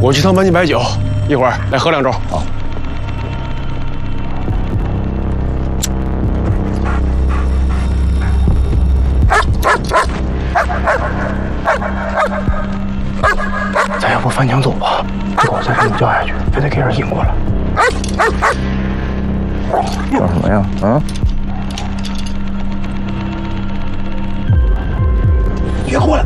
我去趟帮你摆酒，一会儿来喝2盅。 好。咱要不翻墙走吧？这狗再这么叫下去，非得给人引过来。叫什么呀？啊？别过来！